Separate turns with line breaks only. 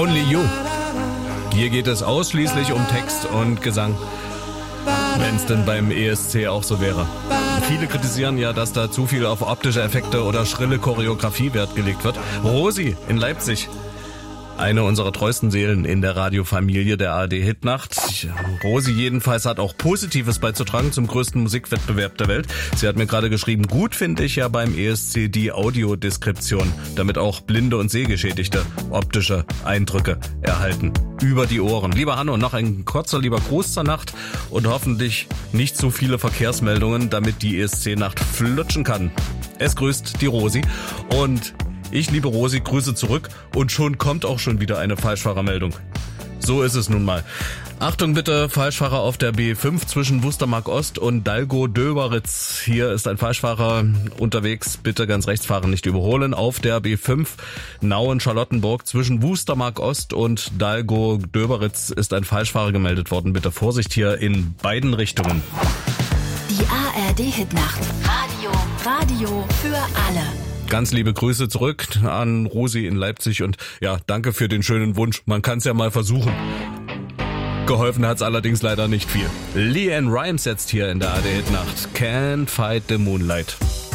Only You. Hier geht es ausschließlich um Text und Gesang. Wenn es denn beim ESC auch so wäre. Viele kritisieren ja, dass da zu viel auf optische Effekte oder schrille Choreografie Wert gelegt wird. Rosi in Leipzig. Eine unserer treuesten Seelen in der Radiofamilie der ARD-Hitnacht. Rosi jedenfalls hat auch Positives beizutragen zum größten Musikwettbewerb der Welt. Sie hat mir gerade geschrieben, gut finde ich ja beim ESC die Audiodeskription, damit auch Blinde und Sehgeschädigte optische Eindrücke erhalten. Über die Ohren. Lieber Hanno, noch ein kurzer lieber Gruß zur Nacht und hoffentlich nicht so viele Verkehrsmeldungen, damit die ESC-Nacht flutschen kann. Es grüßt die Rosi und ich, liebe Rosi, grüße zurück und schon kommt auch schon wieder eine Falschfahrermeldung. So ist es nun mal. Achtung bitte, Falschfahrer auf der B5 zwischen Wustermark Ost und Dalgo-Döberitz. Hier ist ein Falschfahrer unterwegs. Bitte ganz rechts fahren, nicht überholen. Auf der B5 Nauen-Charlottenburg zwischen Wustermark Ost und Dalgo-Döberitz ist ein Falschfahrer gemeldet worden. Bitte Vorsicht hier in beiden Richtungen.
Die ARD-Hitnacht. Radio für alle.
Ganz liebe Grüße zurück an Rosi in Leipzig und ja, danke für den schönen Wunsch. Man kann es ja mal versuchen. Geholfen hat's allerdings leider nicht viel. LeAnn Rimes setzt hier in der ARD-Hitnacht. Can't Fight the Moonlight.